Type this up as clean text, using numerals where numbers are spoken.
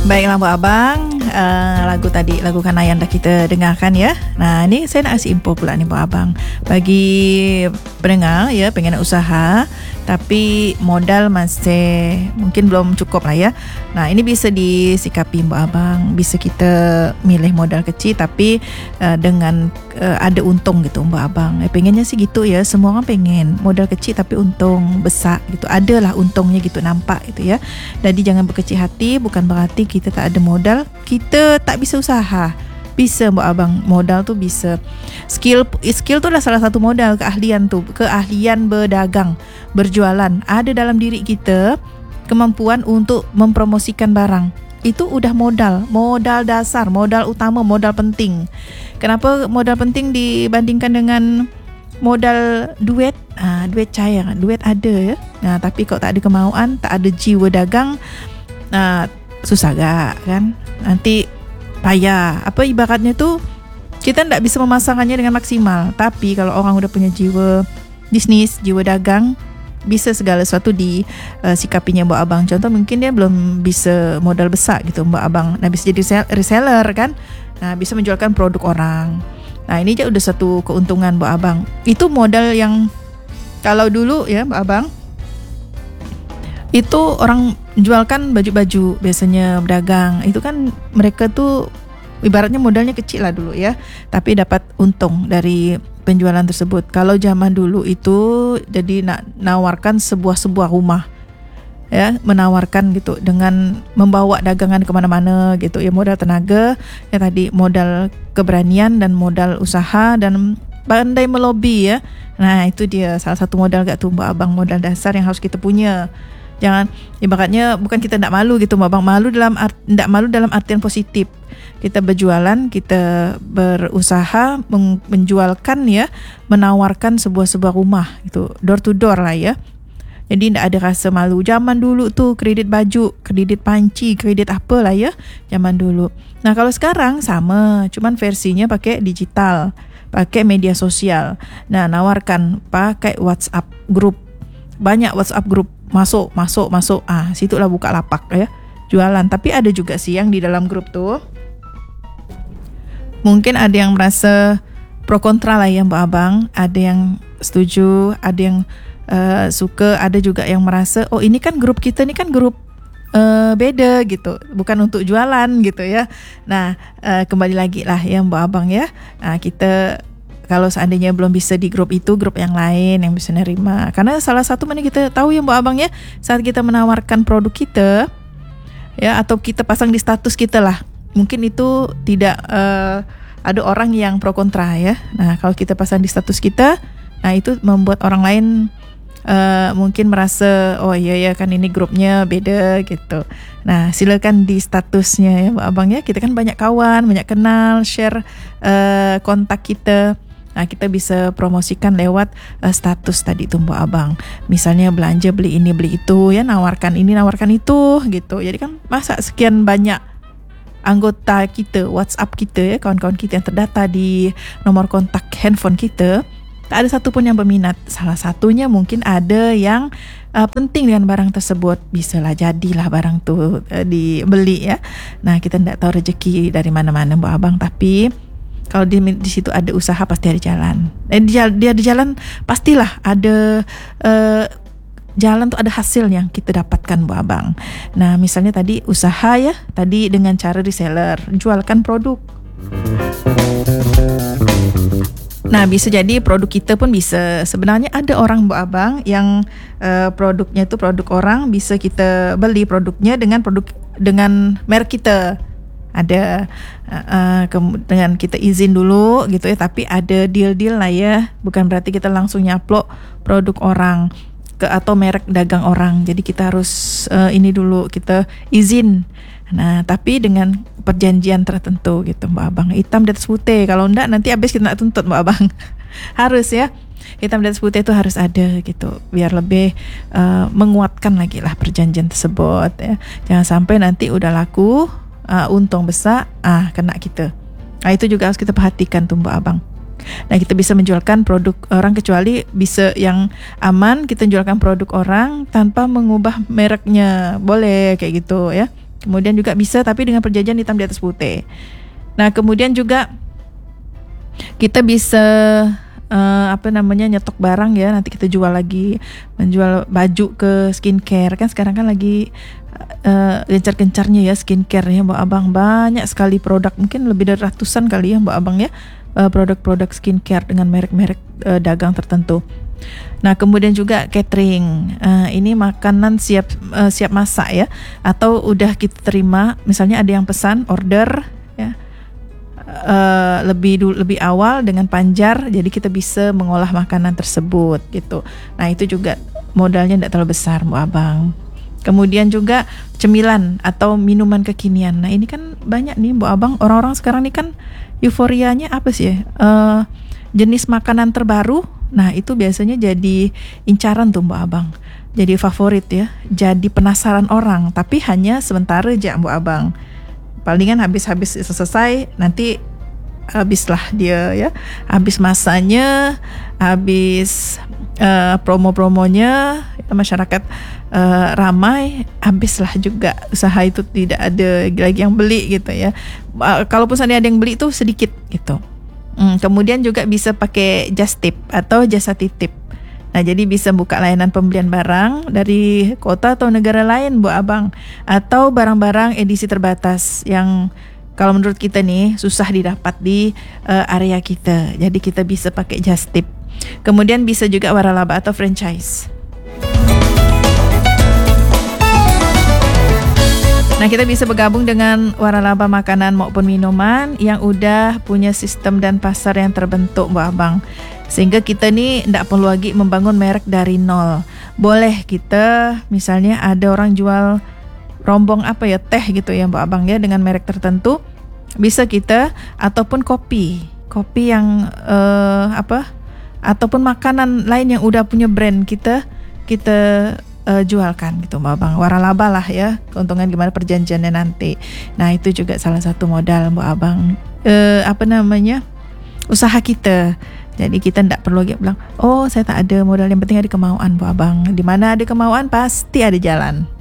Baiklah Mbak Abang, lagu tadi, lagu Kanayan dah kita dengarkan ya. Nah, ni saya nak kasih info pula ni Mbak Abang. Bagi pendengar ya, pengen nak usaha tapi modal masih mungkin belum cukup lah ya. Nah, ini bisa disikapi Mbak Abang. Bisa kita milih modal kecil tapi dengan ada untung gitu Mbak Abang. Pengennya sih gitu ya, semua orang pengen modal kecil tapi untung besar gitu. Adalah untungnya gitu, nampak gitu ya. Jadi jangan berkecil hati, bukan berarti kita tak ada modal, kita tak bisa usaha. Bisa Mbak Abang, modal tu bisa. Skill tu adalah salah satu modal, keahlian tu, keahlian berdagang, berjualan. Ada dalam diri kita kemampuan untuk mempromosikan barang. Itu udah modal dasar, modal utama, modal penting. Kenapa modal penting dibandingkan dengan modal duit? Duit cair, duit ada ya. Nah, tapi kalau tak ada kemauan, tak ada jiwa dagang, susah gak kan? Nanti payah. Apa ibaratnya tu, kita tak bisa memasarkannya dengan maksimal. Tapi kalau orang udah punya jiwa bisnis, jiwa dagang, bisa segala sesuatu disikapinya Mbak Abang. Contoh mungkin dia belum bisa modal besar gitu Mbak Abang. Nah, bisa jadi reseller kan? Nah, bisa menjualkan produk orang. Nah, ini je udah satu keuntungan Mbak Abang. Itu modal yang kalau dulu ya Mbak Abang, itu orang jualkan baju-baju, biasanya berdagang. Itu kan mereka tuh ibaratnya modalnya kecil lah dulu ya, tapi dapat untung dari penjualan tersebut. Kalau zaman dulu itu jadi nak nawarkan sebuah rumah ya, menawarkan gitu dengan membawa dagangan kemana-mana gitu ya, modal tenaga ya tadi, modal keberanian dan modal usaha dan pandai melobi ya. Nah, itu dia salah satu modal gak tuh Mbak Abang, modal dasar yang harus kita punya. Jangan ibaratnya bukan kita tak malu gitu Mbak Abang, tak malu dalam artian positif. Kita berjualan, kita berusaha menjualkan ya, menawarkan sebuah rumah gitu, door to door lah ya. Jadi tak ada rasa malu. Zaman dulu tuh kredit baju, kredit panci, kredit apalah ya zaman dulu. Nah, kalau sekarang sama, cuman versinya pakai digital, pakai media sosial. Nah, nawarkan pakai WhatsApp group. Banyak WhatsApp group, masuk. Situlah buka lapak ya, jualan. Tapi ada juga sih yang di dalam grup tuh mungkin ada yang merasa pro kontra lah ya Mbak Abang. Ada yang setuju, ada yang suka, ada juga yang merasa oh ini kan grup kita, ini kan grup beda gitu, bukan untuk jualan gitu ya. Nah, kembali lagi lah ya Mbak Abang ya. Nah, kita kalau seandainya belum bisa di grup itu, grup yang lain yang bisa nerima. Karena salah satu mana kita tahu ya Mbak Abang ya, saat kita menawarkan produk kita ya, atau kita pasang di status kita lah, mungkin itu tidak ada orang yang pro kontra ya. Nah, kalau kita pasang di status kita, nah itu membuat orang lain mungkin merasa oh iya kan ini grupnya beda gitu. Nah, silakan di statusnya ya Mbak Abang ya. Kita kan banyak kawan, banyak kenal, share kontak kita. Nah, kita bisa promosikan lewat status tadi tuh Mbak Abang. Misalnya belanja, beli ini, beli itu ya, nawarkan ini, nawarkan itu gitu. Jadi kan masa sekian banyak anggota kita, WhatsApp kita ya, kawan-kawan kita yang terdata di nomor kontak handphone kita, tak ada satu pun yang berminat. Salah satunya mungkin ada yang penting dengan barang tersebut, bisalah jadilah barang tu dibeli ya. Nah, kita tidak tahu rezeki dari mana-mana Mbak Abang, tapi kalau di situ ada usaha pasti ada jalan. Dia ada jalan, pastilah ada jalan tuh, ada hasil yang kita dapatkan Mbak Abang. Nah, misalnya tadi usaha ya, tadi dengan cara reseller, jualkan produk. Nah, bisa jadi produk kita pun bisa. Sebenarnya ada orang Mbak Abang yang produknya itu produk orang, bisa kita beli produknya dengan merek kita. Ada dengan kita izin dulu gitu ya, tapi ada deal-deal lah ya. Bukan berarti kita langsung nyaplok produk orang atau merek dagang orang. Jadi kita harus ini dulu, kita izin. Nah, tapi dengan perjanjian tertentu gitu Mbak Abang. Hitam di atas putih. Kalau enggak nanti habis kita nak tuntut Mbak Abang. Harus ya. Hitam di atas putih itu harus ada gitu, biar lebih menguatkan lagi lah perjanjian tersebut ya. Jangan sampai nanti udah laku, untung besar, kena kita. Nah, itu juga harus kita perhatikan tuh Mbak Abang. Nah, kita bisa menjualkan produk orang, kecuali bisa yang aman, kita jualkan produk orang tanpa mengubah mereknya. Boleh kayak gitu ya. Kemudian juga bisa tapi dengan perjanjian hitam di atas putih. Nah, kemudian juga kita bisa nyetok barang ya, nanti kita jual lagi, menjual baju ke skincare. Kan sekarang kan lagi gencar-gencarnya ya skincare ya Mbak Abang, banyak sekali produk, mungkin lebih dari ratusan kali ya Mbak Abang ya, produk-produk skincare dengan merek-merek dagang tertentu. Nah, kemudian juga catering. Ini makanan siap masak ya, atau udah kita terima, misalnya ada yang pesan order ya, lebih awal dengan panjar, jadi kita bisa mengolah makanan tersebut gitu. Nah, itu juga modalnya tidak terlalu besar Mbak Abang. Kemudian juga cemilan atau minuman kekinian. Nah, ini kan banyak nih Mbak Abang, orang-orang sekarang ini kan euforianya apa sih ya? Jenis makanan terbaru. Nah, itu biasanya jadi incaran tuh Mbak Abang. Jadi favorit ya. Jadi penasaran orang, tapi hanya sementara aja Mbak Abang. Palingan habis selesai, nanti habislah dia ya. Habis masanya, habis promo-promonya, masyarakat ramai, habislah juga usaha itu, tidak ada lagi yang beli gitu ya. Kalaupun ada yang beli itu sedikit gitu. Kemudian juga bisa pakai just tip atau jasa titip. Nah, jadi bisa buka layanan pembelian barang dari kota atau negara lain Bu Abang, atau barang-barang edisi terbatas yang kalau menurut kita nih susah didapat di area kita. Jadi kita bisa pakai just tip. Kemudian bisa juga waralaba atau franchise. Nah, kita bisa bergabung dengan waralaba makanan maupun minuman yang udah punya sistem dan pasar yang terbentuk Mbak Abang. Sehingga kita nih tidak perlu lagi membangun merek dari nol. Boleh kita misalnya ada orang jual rombong teh gitu ya Mbak Abang ya, dengan merek tertentu. Bisa kita, ataupun kopi yang ataupun makanan lain yang udah punya brand kita jualkan gitu Mbak Abang. Waralaba lah ya, keuntungan gimana perjanjiannya nanti. Nah, itu juga salah satu modal Mbak Abang, usaha kita. Jadi kita tidak perlu lagi bilang, oh saya tak ada modal, yang penting ada kemauan Mbak Abang. Di mana ada kemauan pasti ada jalan.